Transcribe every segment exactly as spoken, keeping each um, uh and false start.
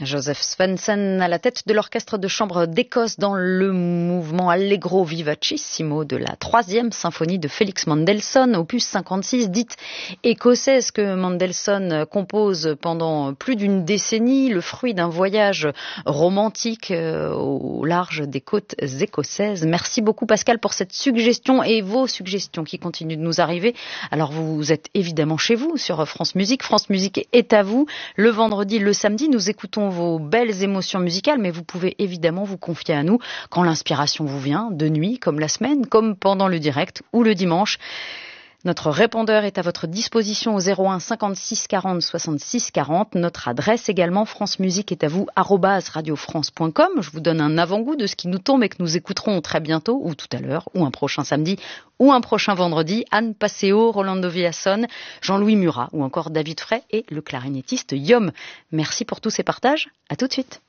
Joseph Svensson à la tête de l'orchestre de chambre d'Écosse dans le mouvement Allegro vivacissimo de la troisième symphonie de Félix Mendelssohn, opus cinquante-six, dite écossaise, que Mendelssohn compose pendant plus d'une décennie, le fruit d'un voyage romantique au large des côtes écossaises. Merci beaucoup Pascal pour cette suggestion et vos suggestions qui continuent de nous arriver. Alors vous êtes évidemment chez vous sur France Musique. France Musique est à vous. Le vendredi, le samedi, nous écoutons vos belles émotions musicales, mais vous pouvez évidemment vous confier à nous quand l'inspiration vous vient, de nuit, comme la semaine, comme pendant le direct ou le dimanche. Notre répondeur est à votre disposition au zéro un cinquante-six quarante soixante-six quarante. Notre adresse également, France Musique est à vous, arobase radiofrance point com. Je vous donne un avant-goût de ce qui nous tombe et que nous écouterons très bientôt, ou tout à l'heure, ou un prochain samedi, ou un prochain vendredi. Anne Passeo, Rolando Villazón, Jean-Louis Murat, ou encore David Frey et le clarinettiste Yom. Merci pour tous ces partages. À tout de suite.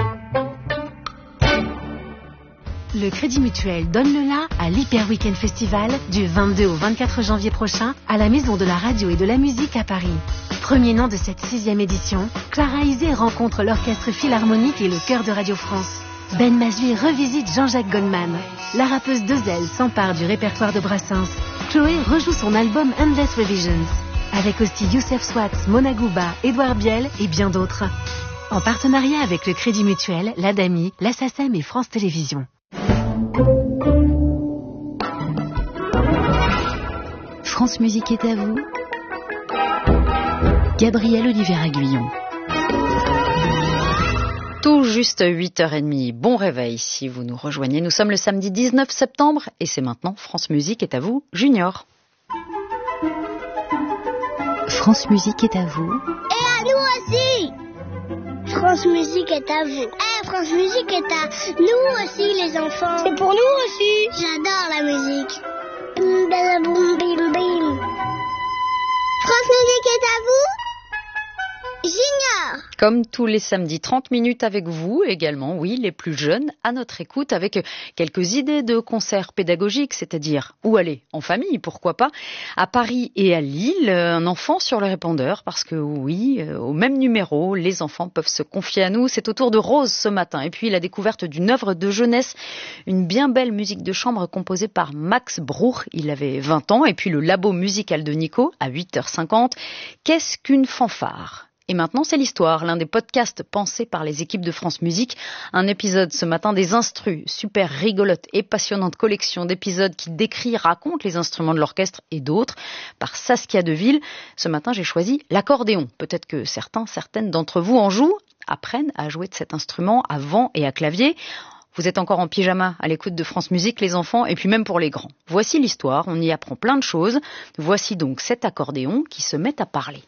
Le Crédit Mutuel donne le la à l'Hyper Weekend Festival du vingt-deux au vingt-quatre janvier prochain à la Maison de la Radio et de la Musique à Paris. Premier nom de cette sixième édition, Clara Isé rencontre l'Orchestre Philharmonique et le Chœur de Radio France. Ben Mazui revisite Jean-Jacques Goldman. La rappeuse Dezel s'empare du répertoire de Brassens. Chloé rejoue son album Endless Revisions. Avec aussi Youssef Swatz, Mona Gouba, Édouard Biel et bien d'autres. En partenariat avec le Crédit Mutuel, l'Adami, la SACEM et France Télévisions. France Musique est à vous. Gabriel Olivier-Aguillon. Tout juste huit heures trente. Bon réveil si vous nous rejoignez. Nous sommes le samedi dix-neuf septembre et c'est maintenant France Musique est à vous, Junior. France Musique est à vous. Et à nous aussi. France Musique est à vous. Eh, France Musique est à nous aussi, les enfants. C'est pour nous aussi. J'adore la musique. Bim, bim, bim, bim, bim. France Musique est à vous. Junior. Comme tous les samedis, trente minutes avec vous également, oui, les plus jeunes, à notre écoute, avec quelques idées de concerts pédagogiques, c'est-à-dire où aller en famille, pourquoi pas, à Paris et à Lille, un enfant sur le répondeur, parce que oui, au même numéro, les enfants peuvent se confier à nous. C'est au tour de Rose ce matin, et puis la découverte d'une œuvre de jeunesse, une bien belle musique de chambre composée par Max Bruch, il avait vingt ans, et puis le labo musical de Nico, à huit heures cinquante. Qu'est-ce qu'une fanfare ? Et maintenant, c'est l'histoire, l'un des podcasts pensés par les équipes de France Musique. Un épisode ce matin des instrus, super rigolote et passionnante collection d'épisodes qui décrit, racontent les instruments de l'orchestre et d'autres, par Saskia Deville. Ce matin, j'ai choisi l'accordéon. Peut-être que certains, certaines d'entre vous en jouent, apprennent à jouer de cet instrument à vent et à clavier. Vous êtes encore en pyjama à l'écoute de France Musique, les enfants, et puis même pour les grands. Voici l'histoire, on y apprend plein de choses. Voici donc cet accordéon qui se met à parler.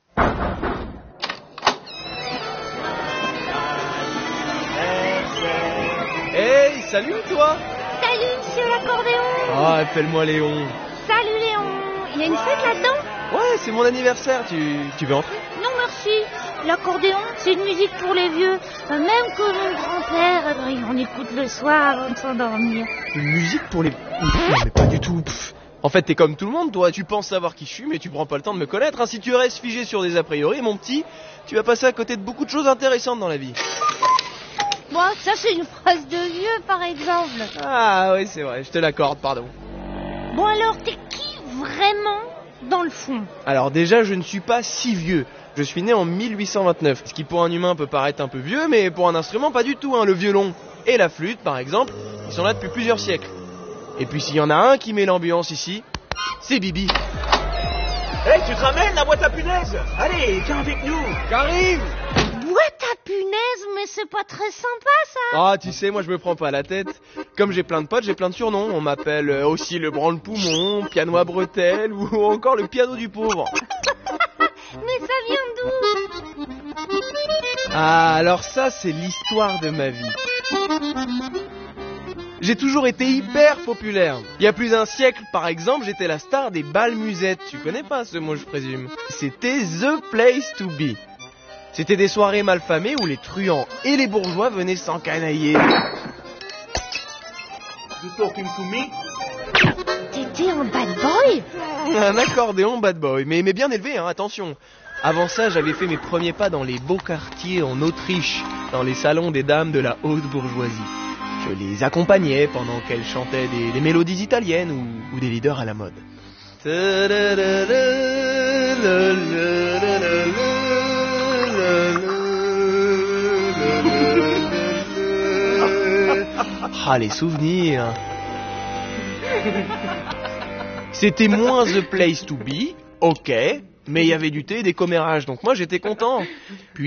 Hey, salut toi. Salut monsieur l'accordéon. Ah, appelle-moi Léon. Salut Léon. Il y a une fête là-dedans? Ouais, c'est mon anniversaire, tu, tu veux entrer? Non merci, l'accordéon c'est une musique pour les vieux. Même que mon grand-père, il en écoute le soir avant de s'endormir. Une musique pour les... Non mais pas du tout. Pff. En fait t'es comme tout le monde toi, tu penses savoir qui je suis mais tu prends pas le temps de me connaître. Hein. Si tu restes figé sur des a priori, mon petit, tu vas passer à côté de beaucoup de choses intéressantes dans la vie. Bon, ça c'est une phrase de vieux par exemple. Ah oui c'est vrai, je te l'accorde, pardon. Bon alors, t'es qui vraiment dans le fond? Alors déjà, je ne suis pas si vieux. Je suis né en mille huit cent vingt-neuf, ce qui pour un humain peut paraître un peu vieux, mais pour un instrument pas du tout. Hein. Le violon et la flûte par exemple, ils sont là depuis plusieurs siècles. Et puis s'il y en a un qui met l'ambiance ici, c'est Bibi. Hey, tu te ramènes la boîte à punaises? Allez, viens avec nous. J'arrive. Boîte à punaises, mais c'est pas très sympa ça. Ah, tu sais, moi je me prends pas la tête. Comme j'ai plein de potes, j'ai plein de surnoms. On m'appelle aussi le branle-poumon, piano à bretelles ou encore le piano du pauvre. Mais ça vient d'où? Ah, alors ça, c'est l'histoire de ma vie. J'ai toujours été hyper populaire. Il y a plus d'un siècle, par exemple, j'étais la star des bals musettes. Tu connais pas ce mot, je présume. C'était the place to be. C'était des soirées malfamées où les truands et les bourgeois venaient s'encanailler. You talking to me? T'étais un bad boy? Un accordéon bad boy, mais, mais bien élevé, hein, attention. Avant ça, j'avais fait mes premiers pas dans les beaux quartiers en Autriche, dans les salons des dames de la haute bourgeoisie. Je les accompagnais pendant qu'elles chantaient des, des mélodies italiennes ou, ou des leaders à la mode. Ah, les souvenirs. C'était moins the place to be, ok, mais il y avait du thé et des commérages, donc moi j'étais content. Puis